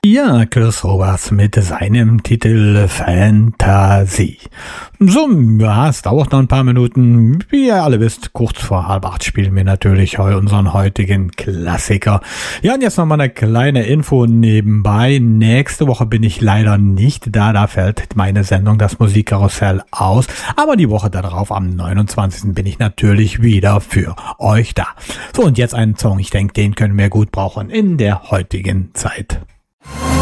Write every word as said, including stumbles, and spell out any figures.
Ja, Chris Roberts mit seinem Titel Fantasie. So, ja, es dauert noch ein paar Minuten. Wie ihr alle wisst, kurz vor halb acht spielen wir natürlich unseren heutigen Klassiker. Ja, und jetzt noch mal eine kleine Info nebenbei. Nächste Woche bin ich leider nicht da, da fällt meine Sendung Das Musikkarussell aus. Aber die Woche darauf, am neunundzwanzigsten bin ich natürlich wieder für euch da. So, und jetzt einen Song, ich denke, den können wir gut brauchen in der heutigen Zeit.